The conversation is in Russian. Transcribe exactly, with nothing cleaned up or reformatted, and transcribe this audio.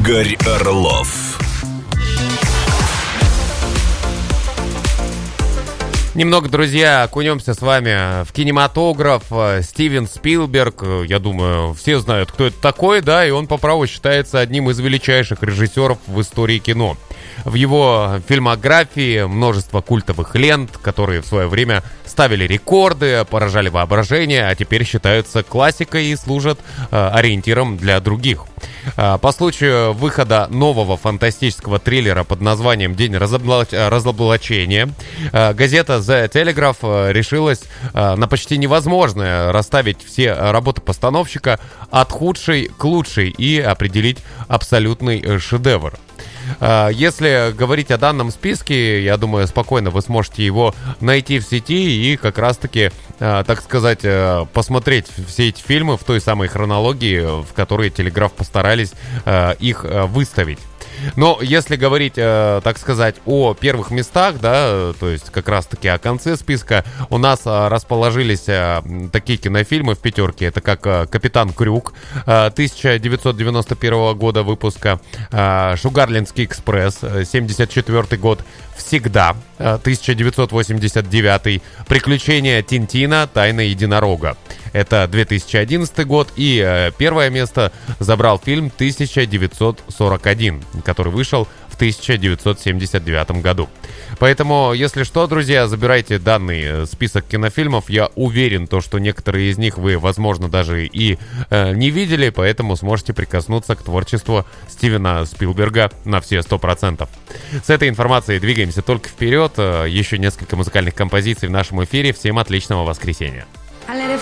Игорь Орлов. Немного, друзья, окунемся с вами в кинематограф. Стивен Спилберг, я думаю, все знают, кто это такой, да, и он по праву считается одним из величайших режиссеров в истории кино. В его фильмографии множество культовых лент, которые в свое время ставили рекорды, поражали воображение, а теперь считаются классикой и служат э, ориентиром для других. Э, по случаю выхода нового фантастического триллера под названием «День разоблач... разоблачения», э, газета The Telegraph э, решилась э, на почти невозможное: расставить все работы постановщика от худшей к лучшей и определить абсолютный э, шедевр. Если говорить о данном списке, я думаю, спокойно вы сможете его найти в сети и как раз-таки, так сказать, посмотреть все эти фильмы в той самой хронологии, в которой Телеграф постарались их выставить. Но если говорить, э, так сказать, о первых местах, да, то есть как раз-таки о конце списка, у нас э, расположились э, такие кинофильмы в пятерке. Это как э, «Капитан Крюк» э, тысяча девятьсот девяносто первого года выпуска, э, «Шугарлендский экспресс» э, семьдесят четвёртый год, «Всегда» э, тысяча девятьсот восемьдесят девятый, «Приключения Тинтина. Тайна единорога». Это две тысячи одиннадцатый год, и э, первое место забрал фильм тысяча девятьсот сорок один, который вышел в тысяча девятьсот семьдесят девятом году. Поэтому, если что, друзья, забирайте данный список кинофильмов. Я уверен, то, что некоторые из них вы, возможно, даже и э, не видели, поэтому сможете прикоснуться к творчеству Стивена Спилберга на все сто процентов. С этой информацией двигаемся только вперед. Еще несколько музыкальных композиций в нашем эфире. Всем отличного воскресенья.